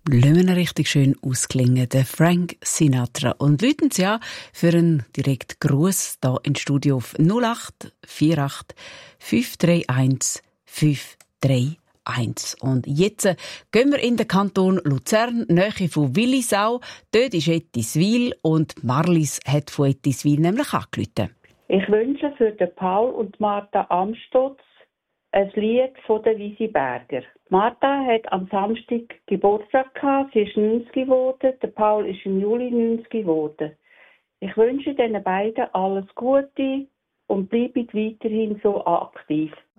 Lassen wir richtig schön ausklingen, der Frank Sinatra. Und läuten Sie an für einen direkten Gruß hier ins Studio auf 0848 531 531. Und jetzt gehen wir in den Kanton Luzern, Nähe von Willisau. Dort ist Ettiswil und Marlies hat von Ettiswil nämlich angerufen. Ich wünsche für den Paul und Martha Amstutz ein Lied von den Wisiberger. Martha hat am Samstag Geburtstag gehabt, sie ist 90 geworden, der Paul ist im Juli 90 geworden. Ich wünsche den beiden alles Gute und bleibt weiterhin so aktiv.